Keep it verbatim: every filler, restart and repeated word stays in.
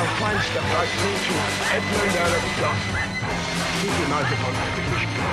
our fine stuff like me to Edmund Earl of Gloucester. Keep your mouth upon that, British.